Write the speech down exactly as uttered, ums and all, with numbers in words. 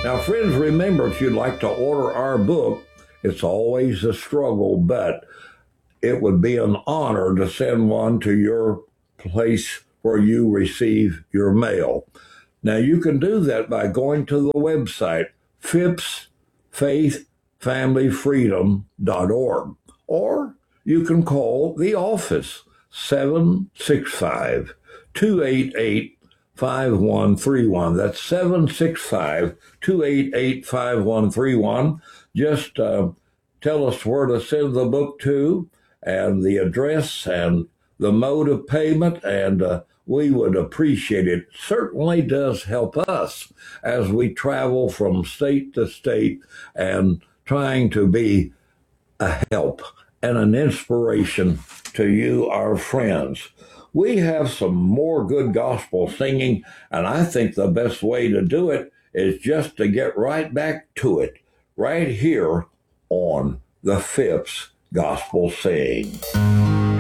Now, friends, remember, if you'd like to order our book, it's always a struggle, but it would be an honor to send one to your place where you receive your mail. Now, you can do that by going to the website, phipps faith family freedom dot org, or you can call the office, seven six five, two eight eight, five one three one. That's seven six five, two eight eight, five one three one. Just uh, tell us where to send the book to and the address and the mode of payment, and uh, we would appreciate it. Certainly does help us as we travel from state to state and trying to be a help and an inspiration to you, our friends. We have some more good gospel singing, and I think the best way to do it is just to get right back to it, right here on the Phipps Gospel Sing.